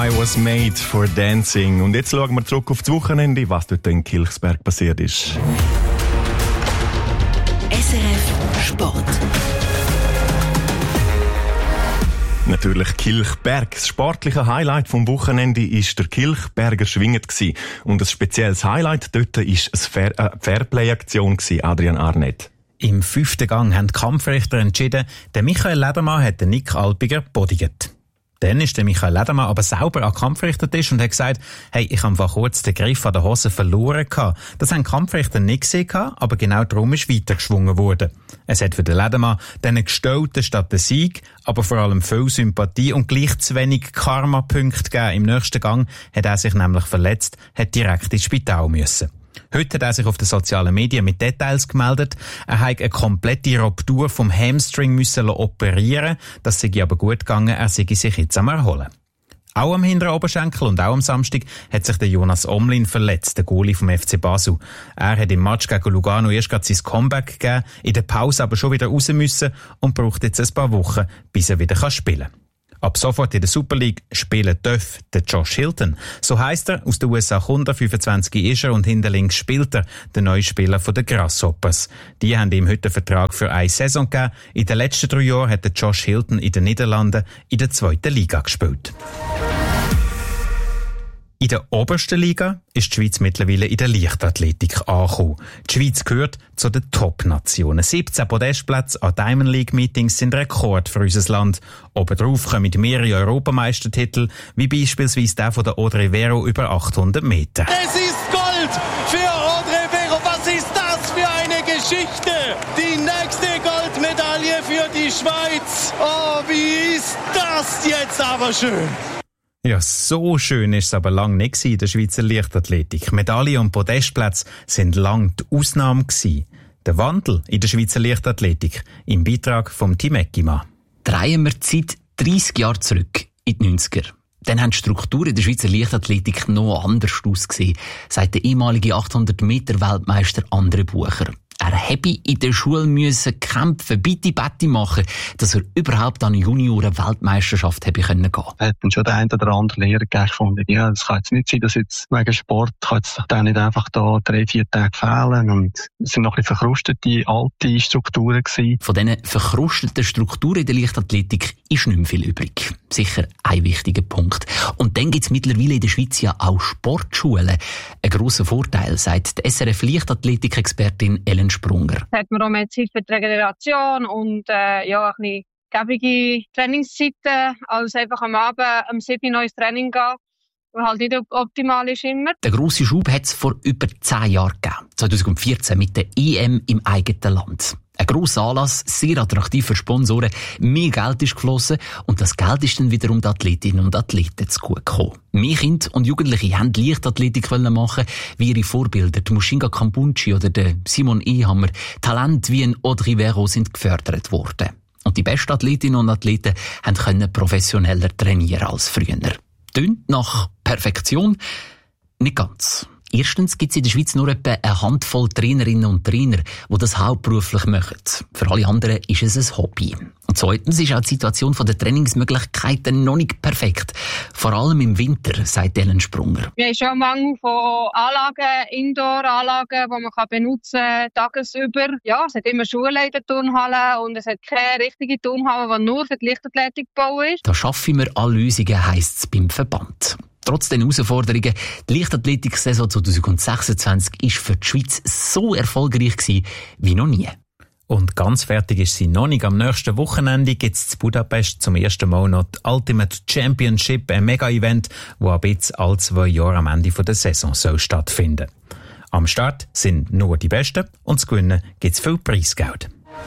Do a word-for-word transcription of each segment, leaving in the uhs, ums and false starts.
I was made for dancing. Und jetzt schauen wir zurück auf das Wochenende, was dort in Kilchsberg passiert ist. S R F Sport. Natürlich Kilchberg. Das sportliche Highlight vom Wochenende war der Kilchberger Schwinget gewesen. Und ein spezielles Highlight dort war eine Fair- äh, Fairplay-Aktion gewesen, Adrian Arnett. Im fünften Gang haben die Kampfrichter entschieden, der Michael Ledermann hat den Nick Alpiger bodigt. Dann ist der Michael Ledermann aber sauber an den Kampfrichtertisch und hat gesagt, hey, ich habe einfach kurz den Griff an der Hose verloren gehabt. Das haben die Kampfrichter nicht gesehen, aber genau darum ist weitergeschwungen worden. Es hat für den Ledermann dann gestellt statt den Sieg, aber vor allem viel Sympathie und gleich zu wenig Karma-Punkte gegeben. Im nächsten Gang hat er sich nämlich verletzt, hat direkt ins Spital müssen. Heute hat er sich auf den sozialen Medien mit Details gemeldet. Er hat eine komplette Ruptur vom Hamstring müssen operieren. Das sei aber gut gegangen, er sei sich jetzt am Erholen. Auch am hinteren Oberschenkel und auch am Samstag hat sich der Jonas Omlin verletzt, der Goalie vom F C Basel. Er hat im Match gegen Lugano erst gerade sein Comeback gegeben, in der Pause aber schon wieder raus müssen und braucht jetzt ein paar Wochen, bis er wieder spielen kann. Ab sofort in der Super League spielen darf der Josh Hilton. So heisst er, aus den U S A kommt er, fünfundzwanzig ist er und hinter links spielt er, der neue Spieler von den Grasshoppers. Die haben ihm heute einen Vertrag für eine Saison gegeben. In den letzten drei Jahren hat der Josh Hilton in den Niederlanden in der zweiten Liga gespielt. In der obersten Liga ist die Schweiz mittlerweile in der Leichtathletik angekommen. Die Schweiz gehört zu den Top-Nationen. siebzehn Podestplätze an Diamond League-Meetings sind Rekord für unser Land. Obendrauf kommen mehrere Europameistertitel, wie beispielsweise der von der Audrey Vero über achthundert Meter. Es ist Gold für Audrey Vero. Was ist das für eine Geschichte? Die nächste Goldmedaille für die Schweiz. Oh, wie ist das jetzt aber schön? Ja, so schön ist es aber lang nicht in der Schweizer Leichtathletik. Medaillen und Podestplätze sind lang die Ausnahme gewesen. Der Wandel in der Schweizer Leichtathletik im Beitrag vom Team Eckima. Drehen wir die Zeit dreissig Jahre zurück in die neunziger. Dann haben die Strukturen in der Schweizer Leichtathletik noch anders ausgesehen, sagt der ehemalige achthundert Meter Weltmeister André Bucher. Er habe in der Schule müssen kämpfen, bitte Betty machen, dass er überhaupt an eine Junioren-Weltmeisterschaft habe können gehen. Er hat dann schon der eine oder andere Lehrer gefunden. Ja, es kann jetzt nicht sein, dass jetzt wegen Sport kann jetzt dann nicht einfach da drei, vier Tage fehlen. Und es sind noch ein bisschen verkrustete, alte Strukturen gewesen. Von diesen verkrusteten Strukturen in der Leichtathletik ist nicht mehr viel übrig. Sicher ein wichtiger Punkt. Und dann gibt es mittlerweile in der Schweiz ja auch Sportschulen. Ein grosser Vorteil, sagt die S R F-Leichtathletik-Expertin Ellen Sprunger. Da hat man auch mehr Zeit für die Regeneration und äh, ja, ein bisschen gäbige Trainingszeiten, als einfach am Abend um sieben Uhr neues Training gehen, was halt nicht optimal ist immer. Der grosse Schub hat es vor über zehn Jahren gegeben, zwanzig vierzehn mit der E M im eigenen Land. Ein grosser Anlass, sehr attraktiv für Sponsoren, mehr Geld ist geflossen und das Geld ist dann wiederum den Athletinnen und Athleten zu gut gekommen. Mehr Kinder und Jugendliche haben Leichtathletik machen, wie ihre Vorbilder, die Mushinga Kambunchi oder der Simon Ehammer. Talente wie ein Audrey Vero sind gefördert worden. Und die besten Athletinnen und Athleten können professioneller trainieren als früher. Tönt nach Perfektion? Nicht ganz. Erstens gibt es in der Schweiz nur etwa eine Handvoll Trainerinnen und Trainer, die das hauptberuflich machen. Für alle anderen ist es ein Hobby. Und zweitens ist auch die Situation der Trainingsmöglichkeiten noch nicht perfekt. Vor allem im Winter, sagt Ellen Sprunger. Wir haben schon einen Mangel von Anlagen, Indoor-Anlagen, die man benutzen kann, tagesüber. Ja, es hat immer Schulen in der Turnhalle und es hat keine richtige Turnhalle, die nur für die Leichtathletik gebaut ist. Da schaffen wir alle Lösungen, heisst es beim Verband. Trotz den Herausforderungen, die Leichtathletik-Saison zwanzig sechsundzwanzig war für die Schweiz so erfolgreich gewesen wie noch nie. Und ganz fertig ist sie noch nicht. Am nächsten Wochenende gibt es in Budapest zum ersten Mal noch die Ultimate Championship, ein Mega-Event, das ab jetzt alle zwei Jahre am Ende der Saison soll stattfinden. Am Start sind nur die Besten und zu gewinnen gibt es viel Preisgeld.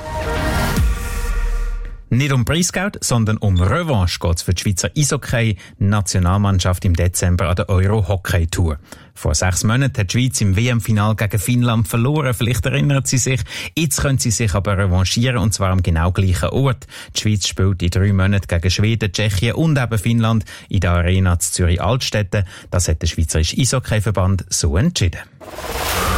Nicht um Preisgeld, sondern um Revanche geht es für die Schweizer Eishockey-Nationalmannschaft im Dezember an der Euro-Hockey-Tour. Vor sechs Monaten hat die Schweiz im W M-Final gegen Finnland verloren. Vielleicht erinnern Sie sich. Jetzt können sie sich aber revanchieren, und zwar am genau gleichen Ort. Die Schweiz spielt in drei Monaten gegen Schweden, Tschechien und eben Finnland in der Arena zu Zürich-Altstetten. Das hat der Schweizerische Eishockey-Verband so entschieden.